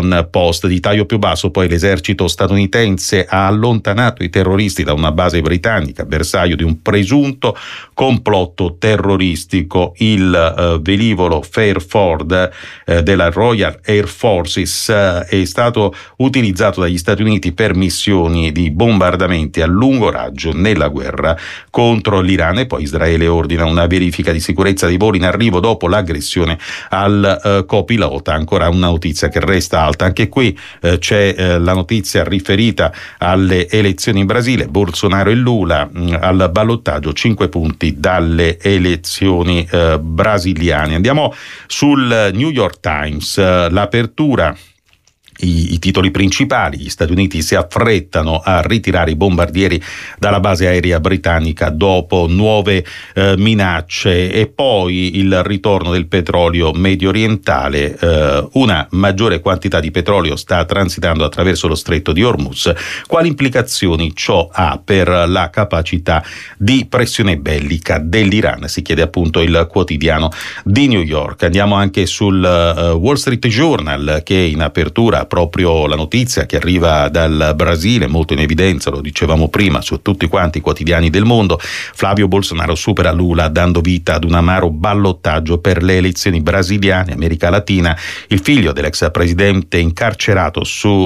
Washington Post. Di taglio più basso poi l'esercito statunitense ha allontanato i terroristi da una base britannica, bersaglio di un presunto complotto terroristico. Il velivolo Fairford della Royal Air Forces è stato utilizzato dagli Stati Uniti per missioni di bombardamenti a lungo raggio nella guerra contro l'Iran, e poi Israele ordina una verifica di sicurezza dei voli in arrivo dopo l'aggressione al copilota. Ancora una notizia che resta alta, anche qui c'è la notizia riferita alle elezioni in Brasile. Bolsonaro e Lula al ballottaggio, 5 punti dalle elezioni brasiliane. Andiamo sul New York Times, l'apertura. I titoli principali: gli Stati Uniti si affrettano a ritirare i bombardieri dalla base aerea britannica dopo nuove minacce, e poi il ritorno del petrolio medio orientale. Una maggiore quantità di petrolio sta transitando attraverso lo stretto di Hormuz. Quali implicazioni ciò ha per la capacità di pressione bellica dell'Iran? Si chiede appunto il quotidiano di New York. Andiamo anche sul Wall Street Journal, che in apertura proprio la notizia che arriva dal Brasile, molto in evidenza, lo dicevamo prima, su tutti quanti i quotidiani del mondo. Flavio Bolsonaro supera Lula dando vita ad un amaro ballottaggio per le elezioni brasiliane, America Latina. Il figlio dell'ex presidente incarcerato si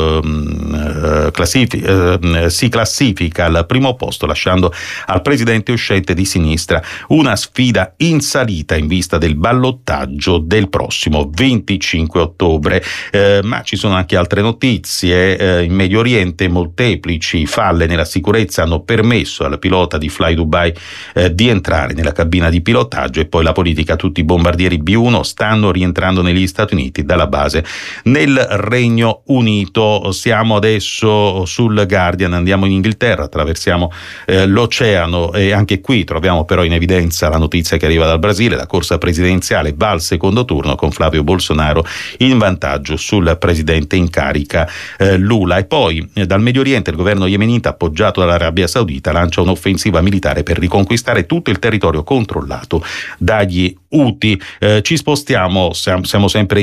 classifica al primo posto, lasciando al presidente uscente di sinistra una sfida in salita in vista del ballottaggio del prossimo 25 ottobre. Ma ci sono anche altre notizie. In Medio Oriente molteplici falle nella sicurezza hanno permesso al pilota di Fly Dubai di entrare nella cabina di pilotaggio. E poi la politica: tutti i bombardieri B-1 stanno rientrando negli Stati Uniti dalla base nel Regno Unito. Siamo adesso sul Guardian, andiamo in Inghilterra, attraversiamo l'oceano, e anche qui troviamo però in evidenza la notizia che arriva dal Brasile. La corsa presidenziale va al secondo turno con Flavio Bolsonaro in vantaggio sul presidente in carica Lula. E poi dal Medio Oriente il governo yemenita, appoggiato dall'Arabia Saudita, lancia un'offensiva militare per riconquistare tutto il territorio controllato dagli Houthi. Ci spostiamo, siamo sempre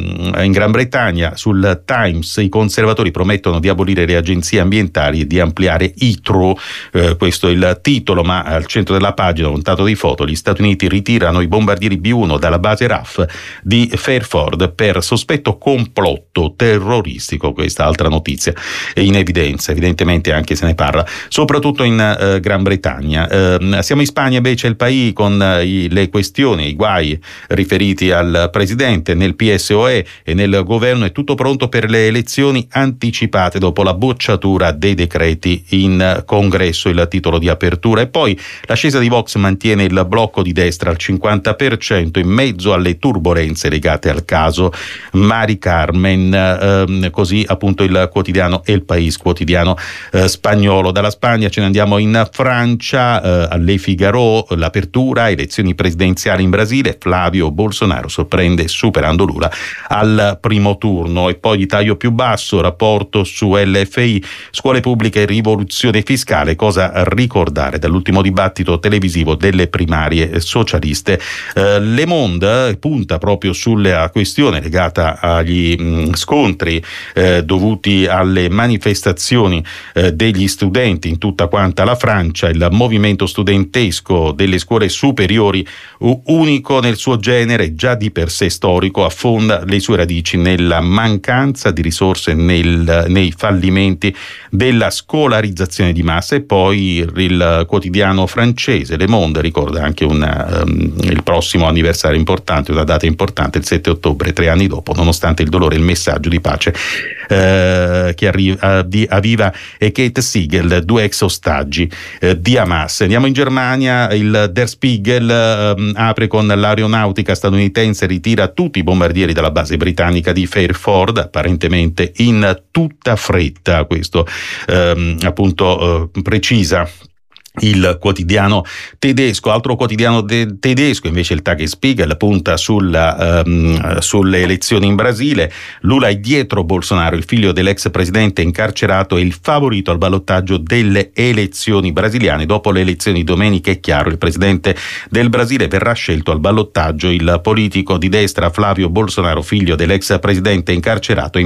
in Gran Bretagna. Sul Times i conservatori promettono di abolire le agenzie ambientali e di ampliare ITRO, questo è il titolo, ma al centro della pagina un dato di foto: gli Stati Uniti ritirano i bombardieri B-1 dalla base RAF di Fairford per sospetto complotto terroristico. Questa altra notizia è in evidenza, evidentemente anche se ne parla soprattutto in Gran Bretagna. Siamo in Spagna invece, il País, con le questioni, i guai riferiti al presidente. Nel PSOE e nel governo è tutto pronto per le elezioni anticipate dopo la bocciatura dei decreti in congresso, il titolo di apertura. E poi l'ascesa di Vox mantiene il blocco di destra al 50% in mezzo alle turbolenze legate al caso Mari Carmen, così appunto il quotidiano El País, quotidiano spagnolo. Dalla Spagna ce ne andiamo in Francia, alle Figaro, l'apertura, elezioni presidenziali in Brasile, Flavio Bolsonaro sorprende superando Lula al primo turno. E poi di taglio più basso, rapporto su LFI, scuole pubbliche e rivoluzione fiscale, cosa ricordare dall'ultimo dibattito televisivo delle primarie socialiste. Le Monde punta proprio sulla questione legata agli scontri dovuti alle manifestazioni degli studenti in tutta quanta la Francia. Il movimento studentesco delle scuole superiori, unico nel suo genere, già di per sé storico, affonda le sue radici nella mancanza di risorse, nei fallimenti della scolarizzazione di massa. E poi il quotidiano francese Le Monde ricorda anche il prossimo anniversario importante, una data importante, il 7 ottobre, 3 anni dopo, nonostante il dolore, il messaggio di pace che arriva di Aviva e Kate Siegel, 2 ex ostaggi di Hamas. Andiamo in Germania, il Der Spiegel apre con: l'aeronautica statunitense ritira tutti i bombardieri dalla base britannica di Fairford, apparentemente in tutta fretta. Questo appunto precisa il quotidiano tedesco. Altro quotidiano tedesco invece, il Tagesspiegel, punta sulle elezioni in Brasile. Lula è dietro Bolsonaro, il figlio dell'ex presidente incarcerato è il favorito al ballottaggio delle elezioni brasiliane. Dopo le elezioni di domenica è chiaro, il presidente del Brasile verrà scelto al ballottaggio. Il politico di destra Flavio Bolsonaro, figlio dell'ex presidente incarcerato,